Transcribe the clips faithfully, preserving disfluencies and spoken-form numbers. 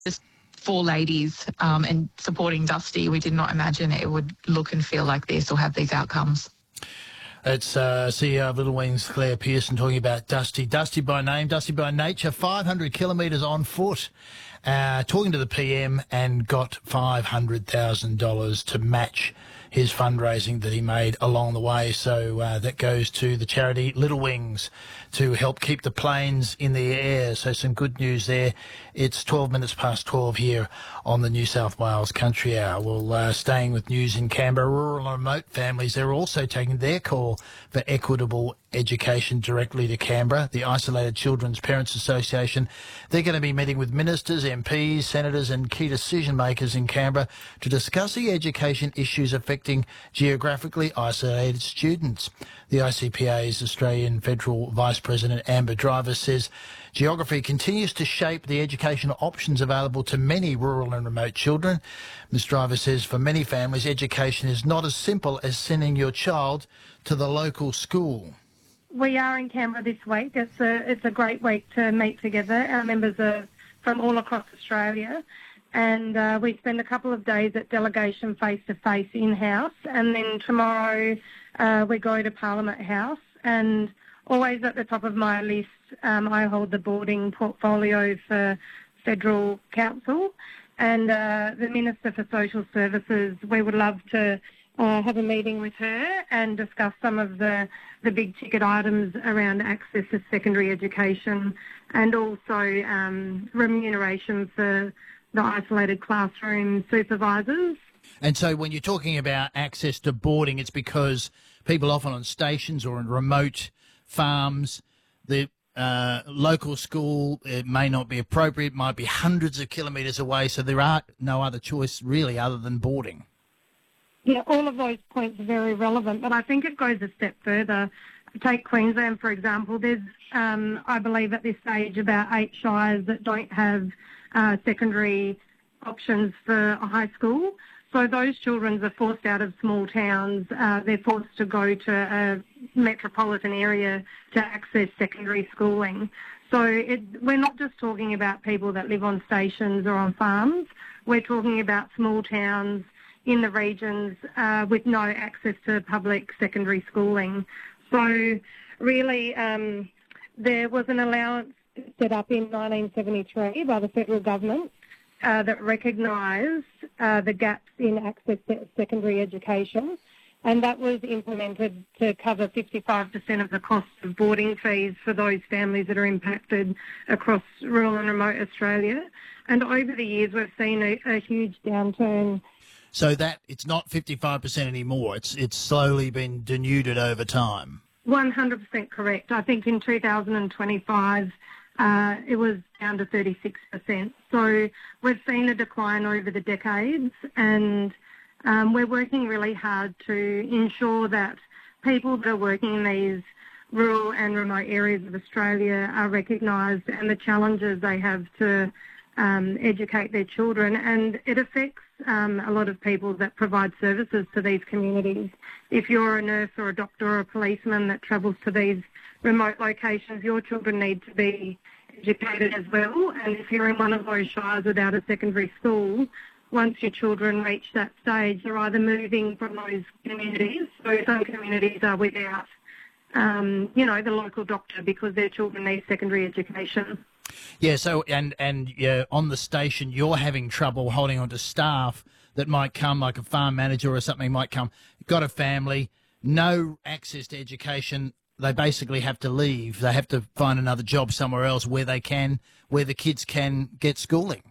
just four ladies um, and supporting Dusty, we did not imagine it would look and feel like this or have these outcomes. It's uh, C E O of Little Wings, Claire Pearson, talking about Dusty. Dusty by name, Dusty by nature, five hundred kilometres on foot, uh, talking to the P M and got five hundred thousand dollars to match his fundraising that he made along the way. So uh, that goes to the charity Little Wings to help keep the planes in the air. So some good news there. It's twelve minutes past twelve here on the New South Wales Country Hour. Well, uh, staying with news in Canberra, rural and remote families, they're also taking their call for equitable education directly to Canberra. The Isolated Children's Parents Association, they're going to be meeting with ministers, M Ps, senators and key decision makers in Canberra to discuss the education issues affecting geographically isolated students. The I C P A's Australian Federal Vice President Amber Driver says geography continues to shape the educational options available to many rural and remote children. Miz Driver says for many families, education is not as simple as sending your child to the local school. We are in Canberra this week. It's a, it's a great week to meet together. Our members are from all across Australia, and uh, we spend a couple of days at delegation face-to-face in-house, and then tomorrow uh, we go to Parliament House, and always at the top of my list, um, I hold the boarding portfolio for Federal Council, and uh, the Minister for Social Services, we would love to uh, have a meeting with her and discuss some of the, the big ticket items around access to secondary education and also um, remuneration for the isolated classroom supervisors. And so when you're talking about access to boarding, it's because people often on stations or in remote farms, the uh, local school, it may not be appropriate, might be hundreds of kilometres away, so there are no other choice really other than boarding. Yeah, all of those points are very relevant, but I think it goes a step further. Take Queensland, for example. There's, um, I believe at this stage, about eight shires that don't have uh, secondary options for a high school. So those children are forced out of small towns. Uh, they're forced to go to a metropolitan area to access secondary schooling. So it, we're not just talking about people that live on stations or on farms. We're talking about small towns in the regions uh, with no access to public secondary schooling. So really um, there was an allowance set up in nineteen seventy-three by the federal government uh, that recognised uh, the gaps in access to secondary education, and that was implemented to cover fifty-five percent of the cost of boarding fees for those families that are impacted across rural and remote Australia. And over the years we've seen a, a huge downturn. So that it's not fifty-five percent anymore. It's it's slowly been denuded over time. one hundred percent correct. I think in two thousand twenty-five uh, it was down to thirty-six percent. So we've seen a decline over the decades, and um, we're working really hard to ensure that people that are working in these rural and remote areas of Australia are recognised and the challenges they have to um, educate their children. And it affects Um, a lot of people that provide services to these communities. If you're a nurse or a doctor or a policeman that travels to these remote locations, your children need to be educated as well. And if you're in one of those shires without a secondary school, once your children reach that stage, they're either moving from those communities, so some communities are without, um, you know, the local doctor because their children need secondary education. Yeah, so, and, and yeah, on the station, you're having trouble holding on to staff that might come, like a farm manager or something might come, got a family, no access to education, they basically have to leave. They have to find another job somewhere else where they can, where the kids can get schooling.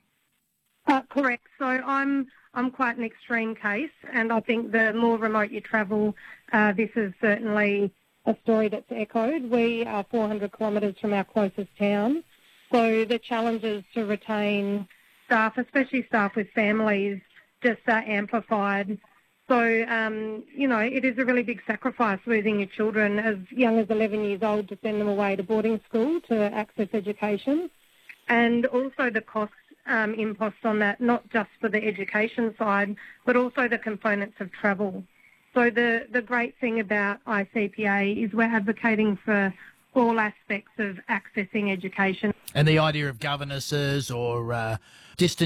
Uh, correct. So I'm I'm quite an extreme case, and I think the more remote you travel, uh, this is certainly a story that's echoed. We are four hundred kilometres from our closest town. So the challenges to retain staff, especially staff with families, just are amplified. So, um, you know, it is a really big sacrifice losing your children as young as eleven years old to send them away to boarding school to access education. And also the cost um, imposed on that, not just for the education side, but also the components of travel. So the, the great thing about I C P A is we're advocating for all aspects of accessing education. And the idea of governesses or uh, distance